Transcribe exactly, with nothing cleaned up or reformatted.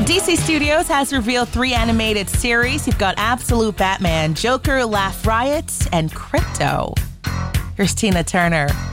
D C Studios has revealed three animated series. You've got Absolute Batman, Joker, Laugh Riot, and Crypto. Here's Tina Turner.